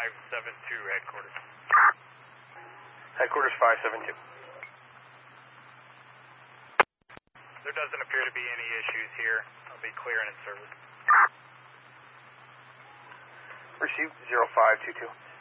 headquarters. Headquarters 572. There doesn't appear to be any issues here. I'll be clearing in service. Received 0522.